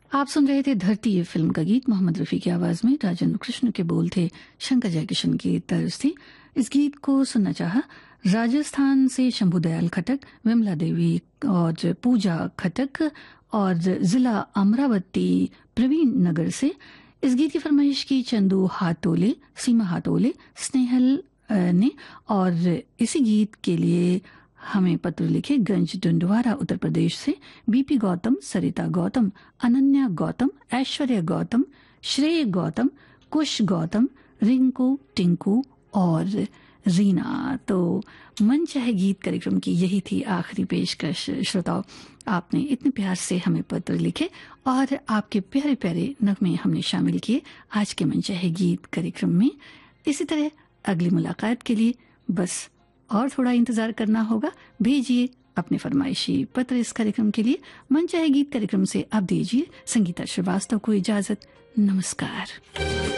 आप सुन रहे थे धरती ये फिल्म का गीत मोहम्मद रफी की आवाज में। राजेंद्र कृष्ण के बोल थे, शंकर जयकिशन की तर्ज थी। इस गीत को सुनना चाहा राजस्थान से शंभू दयाल खटक, विमला देवी और पूजा खटक और जिला अमरावती प्रवीण नगर से। इस गीत की फरमाइश की चंदू हातोले, सीमा हातोले, स्नेहल ने। और इसी गीत के लिए हमें पत्र लिखे गंज डंडवारा उत्तर प्रदेश से बीपी गौतम, सरिता गौतम, अनन्या गौतम, ऐश्वर्या गौतम, श्रेय गौतम, कुश गौतम, रिंकू, टिंकू और रीना। तो मन चाहे गीत कार्यक्रम की यही थी आखिरी पेशकश। श्रोताओ, आपने इतने प्यार से हमें पत्र लिखे और आपके प्यारे प्यारे नगमे हमने शामिल किए आज के मन चाहे गीत कार्यक्रम में। इसी तरह अगली मुलाकात के लिए बस और थोड़ा इंतजार करना होगा। भेजिए अपने फरमाइशी पत्र इस कार्यक्रम के लिए। मन चाहे गीत कार्यक्रम से अब दीजिए संगीता श्रीवास्तव को इजाजत। नमस्कार।